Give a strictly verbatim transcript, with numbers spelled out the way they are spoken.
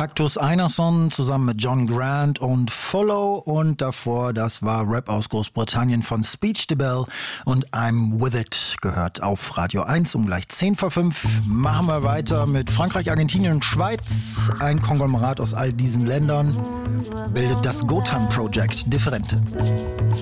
Cactus Einarsson zusammen mit John Grant und Follow, und davor, das war Rap aus Großbritannien von Speech the Bell und I'm With It, gehört auf Radio eins um gleich zehn vor fünf. Machen wir weiter mit Frankreich, Argentinien und Schweiz. Ein Konglomerat aus all diesen Ländern bildet das Gotan Project Differente.